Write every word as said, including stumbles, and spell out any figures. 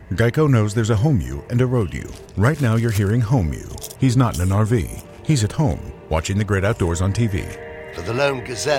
Geico knows there's a home you and a road you. Right now you're hearing home you. He's not in an R V. He's at home, watching the great outdoors on T V. For the lone gazelle.